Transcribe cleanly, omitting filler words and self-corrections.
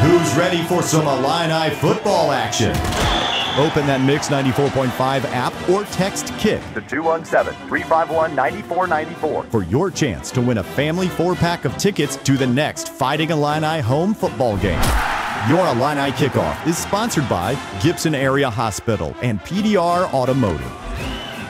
Who's ready for some Illini football action? Open that Mix 94.5 app or text KICK to 217-351-9494 for your chance to win a family 4-pack of tickets to the next Fighting Illini home football game. Your Illini Kickoff is sponsored by Gibson Area Hospital and PDR Automotive.